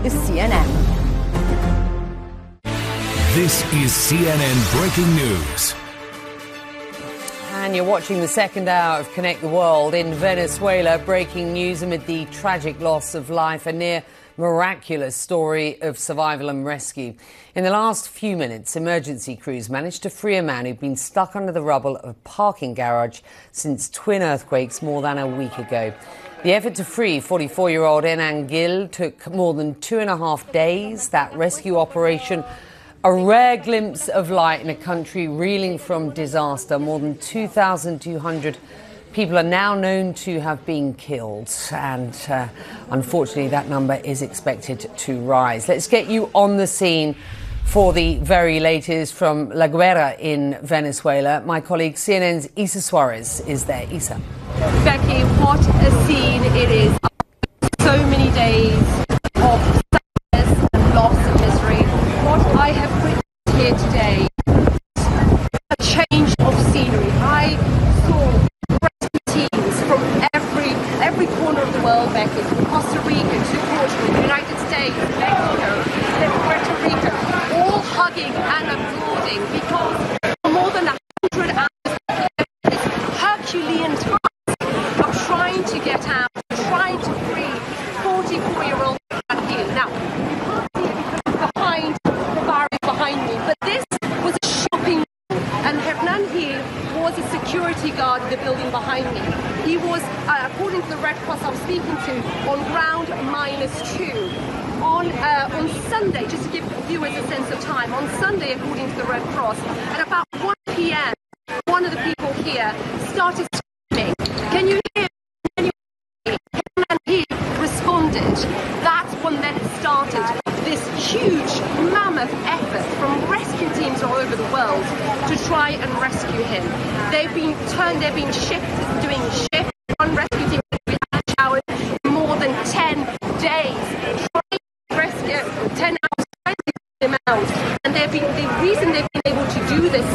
is CNN. This is CNN Breaking News. And you're watching the second hour of Connect the World. In Venezuela, breaking news amid the tragic loss of life, a near miraculous story of survival and rescue. In the last few minutes, emergency crews managed to free a man who'd been stuck under the rubble of a parking garage since twin earthquakes more than a week ago. The effort to free 44-year-old Enan Gil took more than 2.5 days. That rescue operation, a rare glimpse of light in a country reeling from disaster. More than 2,200 people are now known to have been killed, and unfortunately that number is expected to rise. Let's get you on the scene for the very latest from La Guera in Venezuela. My colleague CNN's Isa Suarez is there. Isa. Becky, what a scene it is. So many days of sadness and loss and misery. What I have witnessed here today is a change of scenery. I saw rescue teams from every corner of the world, Becky, from Costa Rica to Portugal, the United States, Mexico, Puerto Rico, all hugging and applauding because for more than 100 hours, this Herculean task of trying to get out, trying to free 44-year-old Gil. Now, you can't see it because behind the barrier behind me, but this was a shopping mall, and Hernan here was a security guard in the building behind me. He was, according to the Red Cross I was speaking to, on ground -2. On Sunday, just to give viewers a sense of time, on Sunday, according to the Red Cross, at about 1 p.m., one of the people here started screaming, "Can you hear me?" And he responded. That's when then it started this huge, mammoth effort from rescue teams all over the world to try and rescue him. They've been doing shifts. One rescue team has been showered more than 10 days, trying to rescue 10 hours, trying to get him out. And the reason they've been able to do this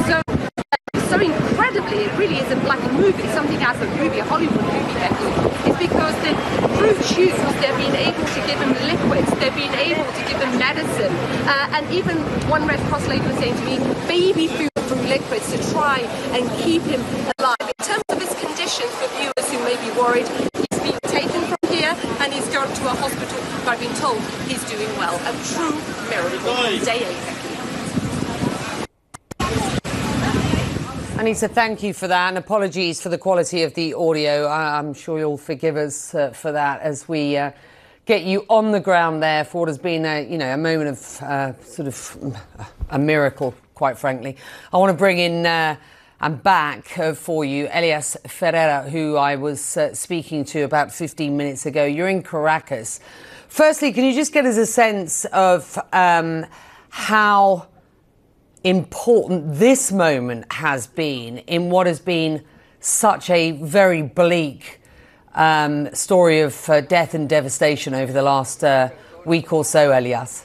so incredibly, it really isn't like a movie, something as a movie, a Hollywood movie, Becky, is because through tubes they've been able to give him liquids, they've been able to give him medicine, and even one Red Cross lady was saying to me, baby food through liquids to try and keep him alive. In terms of his conditions, for viewers who may be worried, he's been taken from here and he's gone to a hospital, but I've been told he's doing well. A true miracle. Day 8, Becky. Anissa, thank you for that, and apologies for the quality of the audio. I'm sure you'll forgive us for that as we get you on the ground there for what has been a moment of sort of a miracle, quite frankly. I want to bring in and back for you Elias Ferreira, who I was speaking to about 15 minutes ago. You're in Caracas. Firstly, can you just get us a sense of how important this moment has been in what has been such a very bleak story of death and devastation over the last week or so, Elias?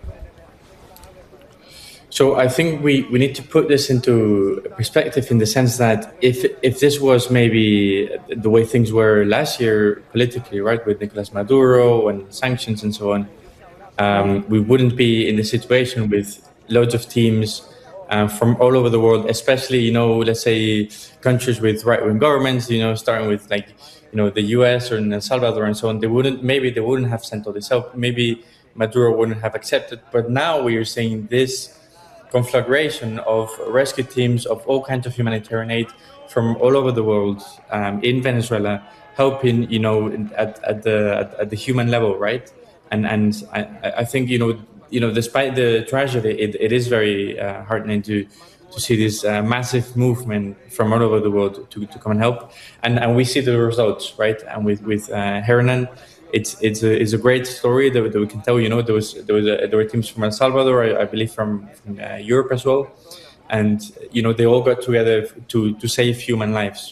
So I think we need to put this into perspective in the sense that if this was maybe the way things were last year politically, right, with Nicolas Maduro and sanctions and so on, we wouldn't be in the situation with loads of teams from all over the world, especially, let's say countries with right-wing governments, starting with the US or El Salvador and so on. They wouldn't have sent all this help. Maybe Maduro wouldn't have accepted. But now we are seeing this conflagration of rescue teams of all kinds of humanitarian aid from all over the world in Venezuela, helping, at the human level, right? And I think, despite the tragedy, it is very heartening to see this massive movement from all over the world to come and help, and we see the results, right? And with Hernan, it's a great story that we can tell. There were teams from El Salvador, I believe from Europe as well, and they all got together to save human lives.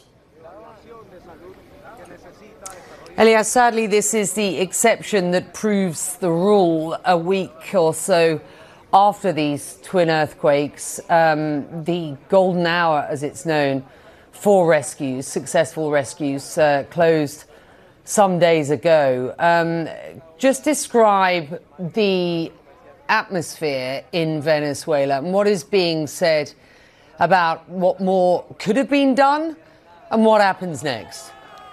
Elias, sadly, this is the exception that proves the rule. A week or so after these twin earthquakes, the golden hour, as it's known, for rescues, successful rescues, closed some days ago. Just describe the atmosphere in Venezuela and what is being said about what more could have been done and what happens next.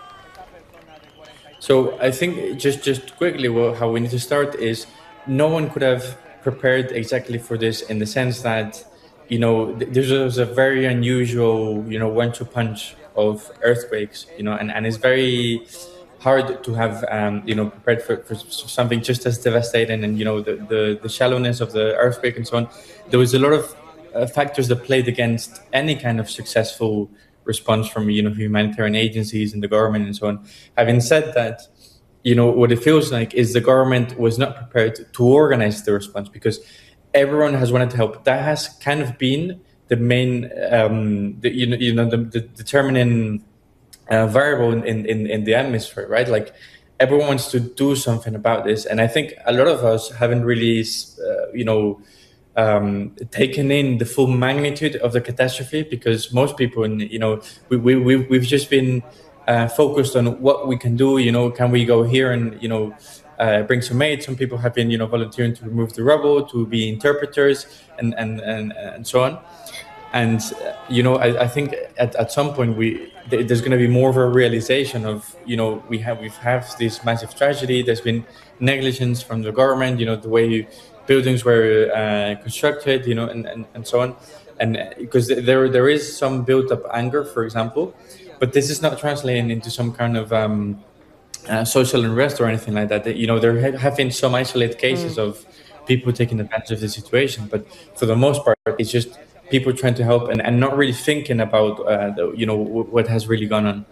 So I think just quickly, how we need to start is no one could have prepared exactly for this, in the sense that, this was a very unusual, 1-2 punch of earthquakes, and it's very hard to have, prepared for something just as devastating, and, the shallowness of the earthquake and so on. There was a lot of factors that played against any kind of successful response from, humanitarian agencies and the government and so on. Having said that, what it feels like is the government was not prepared to organize the response, because everyone has wanted to help. That has kind of been the main, the determining variable in the atmosphere, right? Like, everyone wants to do something about this, and I think a lot of us haven't really, taken in the full magnitude of the catastrophe, because most people, we've just been focused on what we can do. Can we go here and bring some aid? Some people have been volunteering to remove the rubble, to be interpreters, and so on. And I think at some point there's going to be more of a realization of we've had this massive tragedy. There's been negligence from the government. The way buildings were constructed, and so on, and because there is some built-up anger, for example, but this is not translating into some kind of social unrest or anything like that. There have been some isolated cases of people taking advantage of the situation, but for the most part, it's just people trying to help and not really thinking about what has really gone on.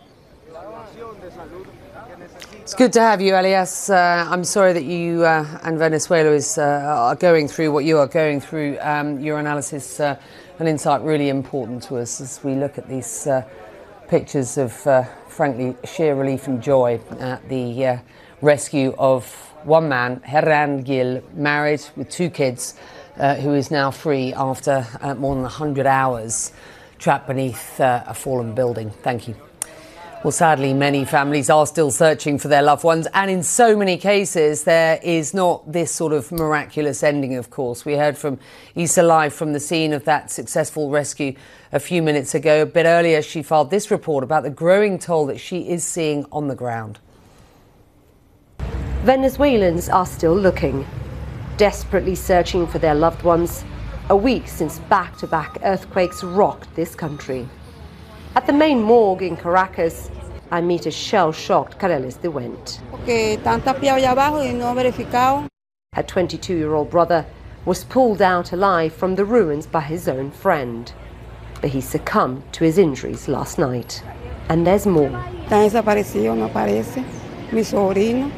It's good to have you, Elias. I'm sorry that you and Venezuela are going through what you are going through. Your analysis and insight really important to us as we look at these pictures of, frankly, sheer relief and joy at the rescue of one man, Hernan Gil, married with 2 kids, who is now free after more than 100 hours trapped beneath a fallen building. Thank you. Well, sadly, many families are still searching for their loved ones, and in so many cases, there is not this sort of miraculous ending, of course. We heard from Isa live from the scene of that successful rescue a few minutes ago. A bit earlier, she filed this report about the growing toll that she is seeing on the ground. Venezuelans are still looking, desperately searching for their loved ones, a week since back-to-back earthquakes rocked this country. At the main morgue in Caracas, I meet a shell-shocked Careles de Went. Her 22-year-old brother was pulled out alive from the ruins by his own friend, but he succumbed to his injuries last night. And there's more. Están desaparecidos, no aparece. Mi sobrino,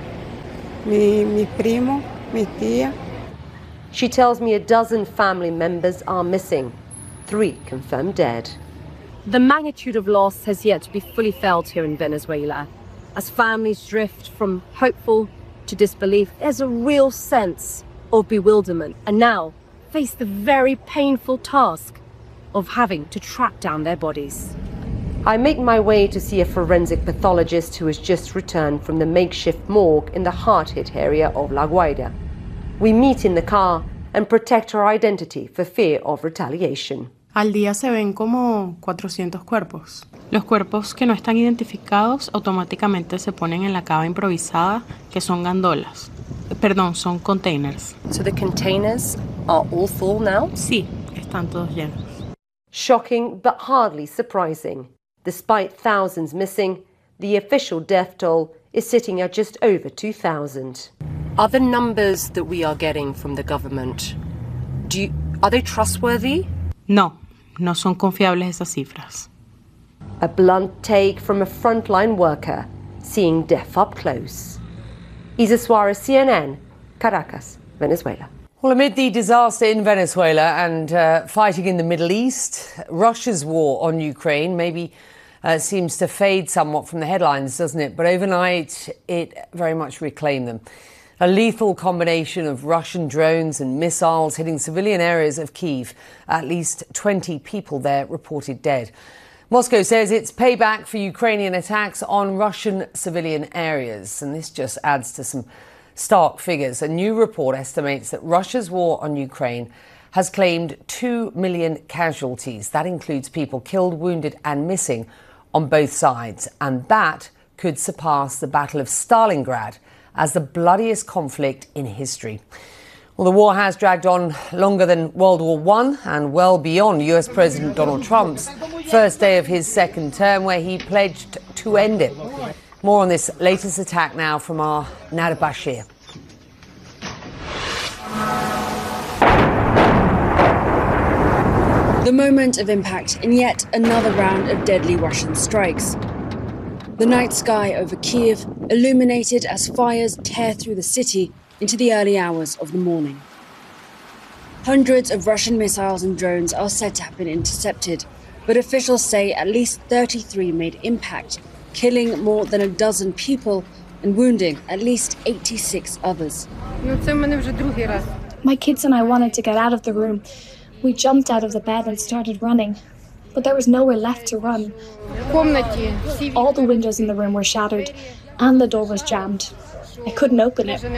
mis primos, mis tías. She tells me a dozen family members are missing, 3 confirmed dead. The magnitude of loss has yet to be fully felt here in Venezuela. As families drift from hopeful to disbelief, there's a real sense of bewilderment, and now face the very painful task of having to track down their bodies. I make my way to see a forensic pathologist who has just returned from the makeshift morgue in the hard-hit area of La Guaira. We meet in the car and protect her identity for fear of retaliation. Al día se ven como 400 cuerpos. Los cuerpos que no están identificados automáticamente se ponen en la cava improvisada, que son gandolas. Perdón, son containers. So the containers are all full now? Sí, están todos llenos. Shocking but hardly surprising. Despite thousands missing, the official death toll is sitting at just over 2,000. Are the numbers that we are getting from the government, are they trustworthy? No, no son confiables esas cifras. A blunt take from a frontline worker seeing death up close. Isa Suarez, CNN, Caracas, Venezuela. Well, amid the disaster in Venezuela and fighting in the Middle East, Russia's war on Ukraine maybe seems to fade somewhat from the headlines, doesn't it? But overnight, it very much reclaimed them. A lethal combination of Russian drones and missiles hitting civilian areas of Kyiv. At least 20 people there reported dead. Moscow says it's payback for Ukrainian attacks on Russian civilian areas. And this just adds to some stark figures. A new report estimates that Russia's war on Ukraine has claimed 2 million casualties. That includes people killed, wounded and missing on both sides. And that could surpass the Battle of Stalingrad as the bloodiest conflict in history. Well, the war has dragged on longer than World War I and well beyond US President Donald Trump's first day of his second term, where he pledged to end it. More on this latest attack now from our Nada Bashir. The moment of impact in yet another round of deadly Russian strikes. The night sky over Kyiv illuminated as fires tear through the city into the early hours of the morning. Hundreds of Russian missiles and drones are said to have been intercepted, but officials say at least 33 made impact, killing more than a dozen people and wounding at least 86 others. My kids and I wanted to get out of the room. We jumped out of the bed and started running, but there was nowhere left to run. All the windows in the room were shattered and the door was jammed. I couldn't open it.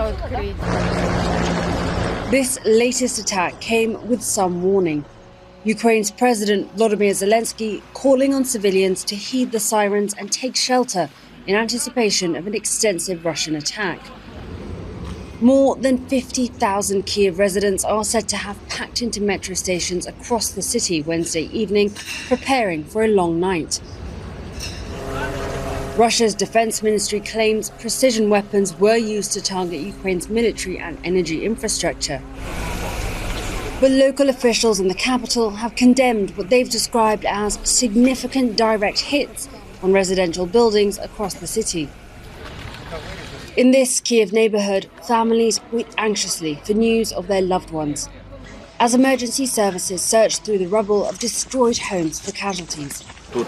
This latest attack came with some warning. Ukraine's President Volodymyr Zelensky calling on civilians to heed the sirens and take shelter in anticipation of an extensive Russian attack. More than 50,000 Kyiv residents are said to have packed into metro stations across the city Wednesday evening, preparing for a long night. Russia's defense ministry claims precision weapons were used to target Ukraine's military and energy infrastructure. But local officials in the capital have condemned what they've described as significant direct hits on residential buildings across the city. In this Kyiv neighborhood, families wait anxiously for news of their loved ones, as emergency services search through the rubble of destroyed homes for casualties.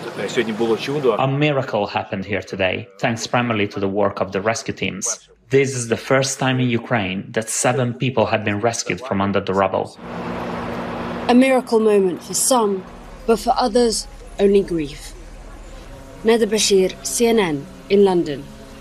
A miracle happened here today, thanks primarily to the work of the rescue teams. This is the first time in Ukraine that 7 people have been rescued from under the rubble. A miracle moment for some, but for others, only grief. Nada Bashir, CNN, in London.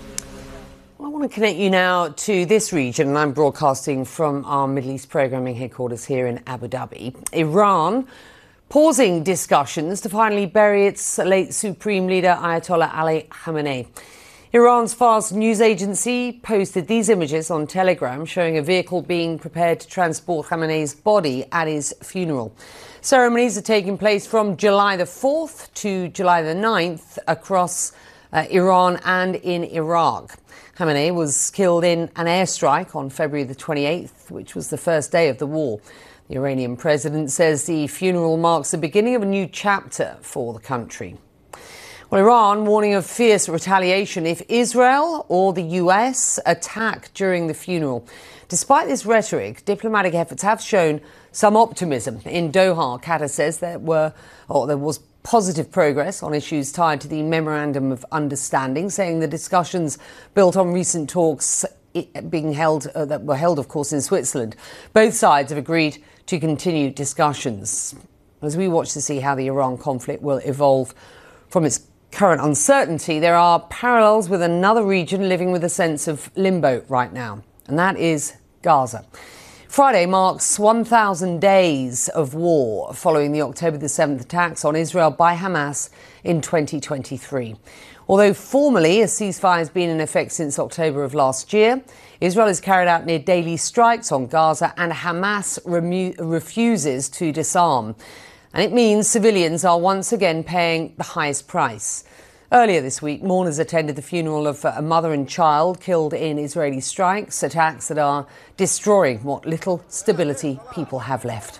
I want to connect you now to this region, and I'm broadcasting from our Middle East programming headquarters here in Abu Dhabi. Iran pausing discussions to finally bury its late Supreme Leader Ayatollah Ali Khamenei. Iran's Fars news agency posted these images on Telegram showing a vehicle being prepared to transport Khamenei's body at his funeral. Ceremonies are taking place from July the 4th to July the 9th across Iran and in Iraq. Khamenei was killed in an airstrike on February the 28th, which was the first day of the war. The Iranian president says the funeral marks the beginning of a new chapter for the country. Well, Iran warning of fierce retaliation if Israel or the US attack during the funeral. Despite this rhetoric, diplomatic efforts have shown some optimism. In Doha, Qatar says there was positive progress on issues tied to the Memorandum of Understanding, saying the discussions built on recent talks that were held, of course, in Switzerland. Both sides have agreed to continue discussions. As we watch to see how the Iran conflict will evolve from its current uncertainty, there are parallels with another region living with a sense of limbo right now, and that is Gaza. Friday marks 1,000 days of war following the October the 7th attacks on Israel by Hamas in 2023. Although formally a ceasefire has been in effect since October of last year, Israel has carried out near daily strikes on Gaza and Hamas refuses to disarm. And it means civilians are once again paying the highest price. Earlier this week, mourners attended the funeral of a mother and child killed in Israeli strikes, attacks that are destroying what little stability people have left.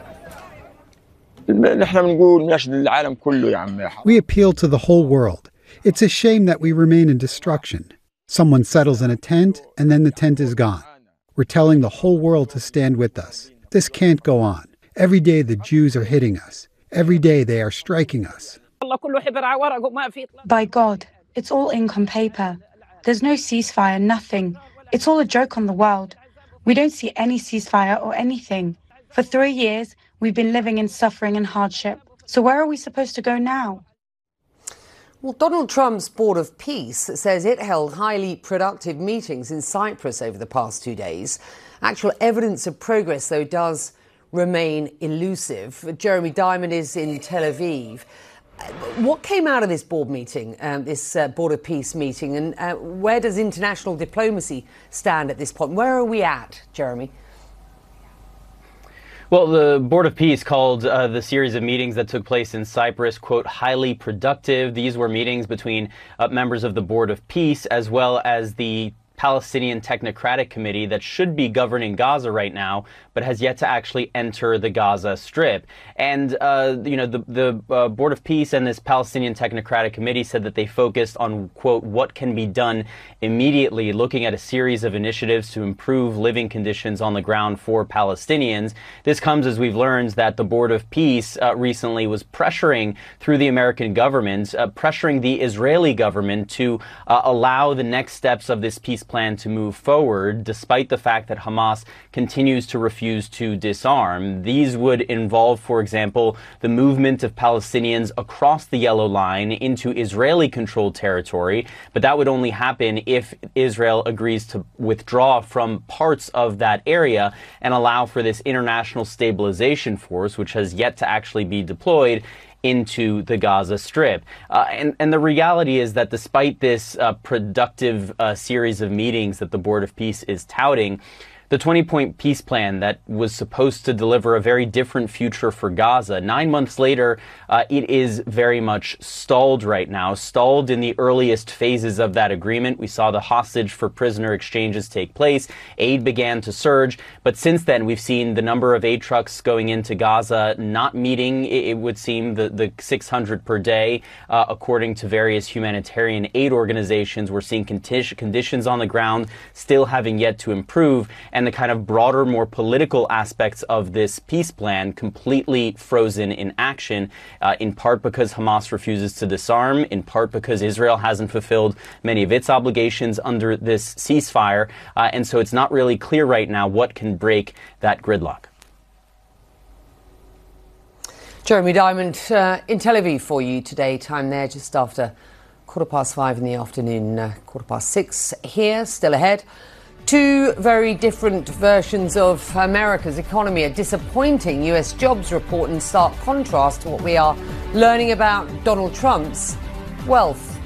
We appeal to the whole world. It's a shame that we remain in destruction. Someone settles in a tent, and then the tent is gone. We're telling the whole world to stand with us. This can't go on. Every day the Jews are hitting us. Every day they are striking us. By God, it's all ink on paper. There's no ceasefire, nothing. It's all a joke on the world. We don't see any ceasefire or anything. For 3 years, we've been living in suffering and hardship. So where are we supposed to go now? Well, Donald Trump's Board of Peace says it held highly productive meetings in Cyprus over the past 2 days. Actual evidence of progress, though, does remain elusive. Jeremy Diamond is in Tel Aviv. What came out of this board meeting, this Board of Peace meeting, and where does international diplomacy stand at this point? Where are we at, Jeremy? Well, the Board of Peace called the series of meetings that took place in Cyprus, quote, highly productive. These were meetings between members of the Board of Peace as well as the Palestinian Technocratic Committee that should be governing Gaza right now, but has yet to actually enter the Gaza Strip. And, the Board of Peace and this Palestinian Technocratic Committee said that they focused on, quote, what can be done immediately, looking at a series of initiatives to improve living conditions on the ground for Palestinians. This comes as we've learned that the Board of Peace recently was pressuring through the American government, pressuring the Israeli government to allow the next steps of this peace plan to move forward, despite the fact that Hamas continues to refuse to disarm. These would involve, for example, the movement of Palestinians across the Yellow Line into Israeli-controlled territory, but that would only happen if Israel agrees to withdraw from parts of that area and allow for this international stabilization force, which has yet to actually be deployed into the Gaza Strip. And the reality is that despite this productive series of meetings that the Board of Peace is touting, the 20-point peace plan that was supposed to deliver a very different future for Gaza, 9 months later, it is very much stalled right now, stalled in the earliest phases of that agreement. We saw the hostage for prisoner exchanges take place. Aid began to surge. But since then, we've seen the number of aid trucks going into Gaza not meeting, it would seem, the 600 per day. According to various humanitarian aid organizations, we're seeing conditions on the ground still having yet to improve. And the kind of broader, more political aspects of this peace plan completely frozen in action, in part because Hamas refuses to disarm, in part because Israel hasn't fulfilled many of its obligations under this ceasefire. And so it's not really clear right now what can break that gridlock. Jeremy Diamond in Tel Aviv for you today. Time there just after 5:15 in the afternoon, 6:15 here, still ahead. Two very different versions of America's economy, a disappointing US jobs report in stark contrast to what we are learning about Donald Trump's wealth.